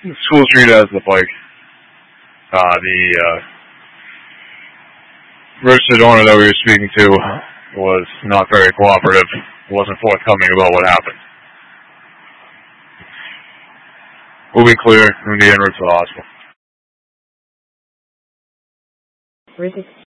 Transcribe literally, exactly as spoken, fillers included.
School Street has the bike. Uh, the uh, registered owner that we were speaking to was not very cooperative. Wasn't forthcoming about what happened. We'll be clear and be en route to the hospital.